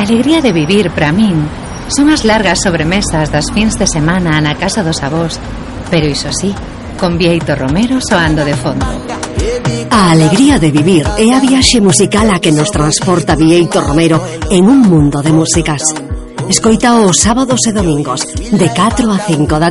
alegría de vivir, para min, son as largas sobremesas das fins de semana na casa dos avós, pero iso sí, con Bieito Romero soando de fondo. A alegría de vivir é a viaxe musical a que nos transporta Bieito Romero en un mundo de músicas. Escoita os sábados e domingos de 4 a 5 da